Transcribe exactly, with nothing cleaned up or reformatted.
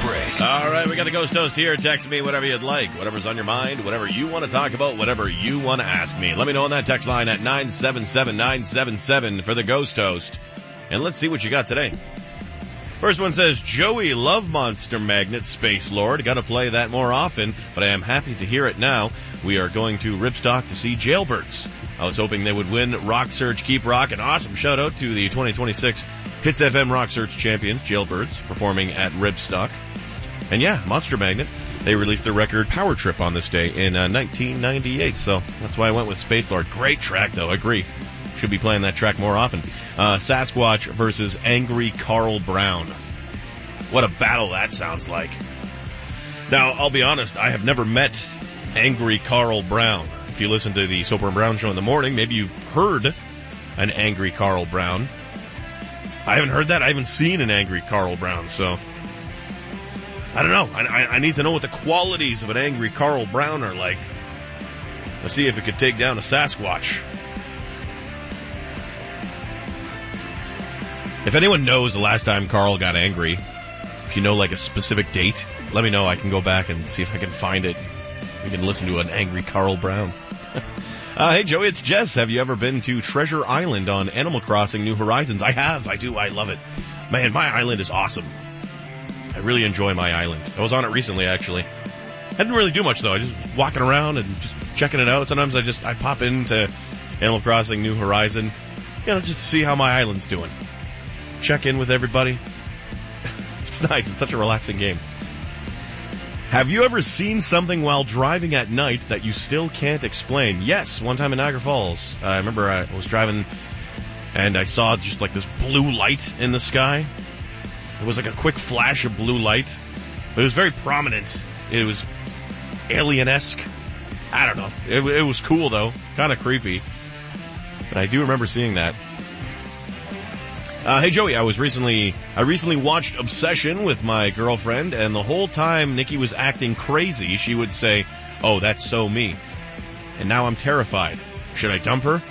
break. All right, we got the Ghost Toast here. Text me whatever you'd like, whatever's on your mind, whatever you want to talk about, whatever you want to ask me. Let me know on that text line at nine seven seven nine seven seven for the Ghost Toast. And let's see what you got today. First one says, Joey, love Monster Magnet, Space Lord. Got to play that more often, but I am happy to hear it now. We are going to Ripstock to see Jailbirds. I was hoping they would win Rock Search Keep Rock. An awesome shout out to the twenty twenty-six Hits F M Rock Search champions, Jailbirds, performing at Ripstock. And yeah, Monster Magnet, they released their record Power Trip on this day in uh, nineteen ninety-eight, so that's why I went with Space Lord. Great track, though, agree. Should be playing that track more often. Uh, Sasquatch versus Angry Carl Brown. What a battle that sounds like. Now, I'll be honest, I have never met Angry Carl Brown. If you listen to the Soper and Brown show in the morning, maybe you've heard an Angry Carl Brown. I haven't heard that. I haven't seen an Angry Carl Brown, so I don't know. I, I need to know what the qualities of an Angry Carl Brown are like. Let's see if it could take down a Sasquatch. If anyone knows the last time Carl got angry, if you know like a specific date, let me know. I can go back and see if I can find it. We can listen to an Angry Carl Brown. uh, hey, Joey, it's Jess. Have you ever been to Treasure Island on Animal Crossing New Horizons? I have. I do. I love it. Man, my island is awesome. I really enjoy my island. I was on it recently, actually. I didn't really do much, though. I just walking around and just checking it out. Sometimes I just I pop into Animal Crossing New Horizon, you know, just to see how my island's doing. Check in with everybody. It's nice. It's such a relaxing game. Have you ever seen something while driving at night that you still can't explain? Yes, one time in Niagara Falls. Uh, I remember I was driving and I saw just like this blue light in the sky. It was like a quick flash of blue light, but it was very prominent. It was alien-esque. I don't know. It, it was cool, though. Kind of creepy. But I do remember seeing that. Uh, hey, Joey, I was recently, I recently watched Obsession with my girlfriend, and the whole time Nikki was acting crazy, she would say, "Oh, that's so me." And now I'm terrified. Should I dump her?